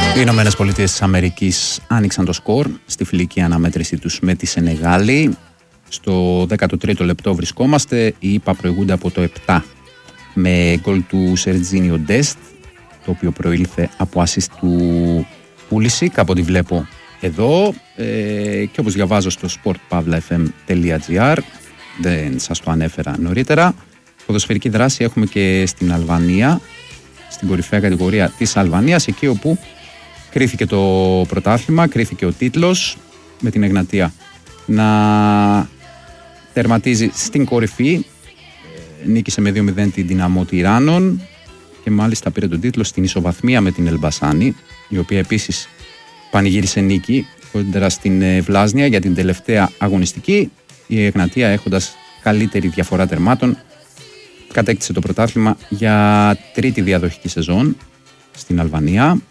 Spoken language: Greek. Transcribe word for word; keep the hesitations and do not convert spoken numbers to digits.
Οι Ηνωμένες Πολιτείες της Αμερικής άνοιξαν το σκορ στη φιλική αναμέτρηση τους με τη Σενεγάλη. Στο δέκατο τρίτο λεπτό βρισκόμαστε. Οι ΙΠΑ προηγούνται από το επτά με γκολ του Σερτζίνιο Ντεστ, το οποίο προήλθε από assist του Πούλησικ, από ό,τι βλέπω εδώ, ε, και όπως διαβάζω στο σπορτ παύλα εφ εμ τελεία τζι άρ, δεν σας το ανέφερα νωρίτερα, ποδοσφαιρική δράση έχουμε και στην Αλβανία, στην κορυφαία κατηγορία της Αλβανίας, εκεί όπου κρίθηκε το πρωτάθλημα, κρίθηκε ο τίτλος, με την Εγνατία να τερματίζει στην κορυφή. Νίκησε με δύο μηδέν την Δυναμό Τυράννων και μάλιστα πήρε τον τίτλο στην ισοβαθμία με την Ελμπασάνη, η οποία επίσης πανηγύρισε νίκη κόντρα στην Βλάσνια για την τελευταία αγωνιστική. Η Εγνατία, έχοντας καλύτερη διαφορά τερμάτων, κατέκτησε το πρωτάθλημα για τρίτη διαδοχική σεζόν στην Αλβανία.